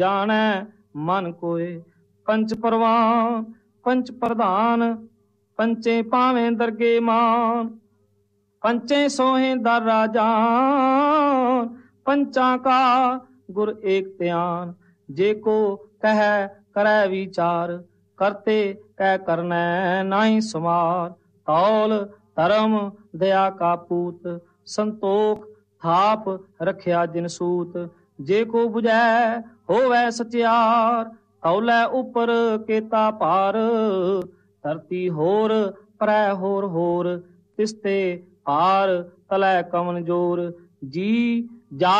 ਜਾਣੈ ਮਨ ਕੋਏ। ਪੰਚ ਪਰਵਾਨ ਪੰਚ ਪ੍ਰਧਾਨ, ਪੰਚੇ ਭਾਵੇਂ ਦਰਗੇ ਮਾਨ। पंचे सोहे दर राजान, पंचा का गुर एक त्यान। जे को कह करे विचार, करते कह करनै नाही समार। तौल धर्म दया का पूत, संतोख थाप रखिया जिन सूत। जे को बुझै होवै सचियार, तौलै उपर केता पार। धरती होर परै होर तिसते हार तलै कमन जोर। जी जा